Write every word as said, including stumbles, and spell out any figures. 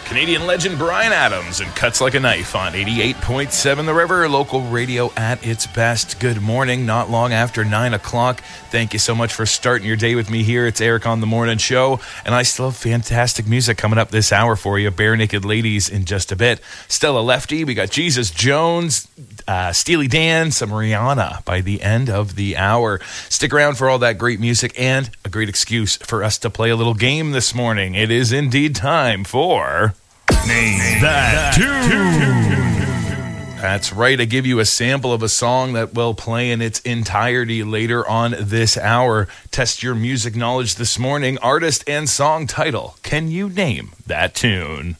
Canadian legend Bryan Adams and Cuts Like a Knife on eighty-eight point seven The River, local radio at its best. Good morning, not long after nine o'clock. Thank you so much for starting your day with me here. It's Eric on the Morning Show, and I still have fantastic music coming up this hour for you. Bare Naked Ladies in just a bit. Stella Lefty, we got Jesus Jones, uh, Steely Dan, some Rihanna by the end of the hour. Stick around for all that great music and a great excuse for us to play a little game this morning. It is indeed time for... Name That Tune. That's right. I give you a sample of a song that will play in its entirety later on this hour. Test your music knowledge this morning. Artist and song title. Can you name that tune?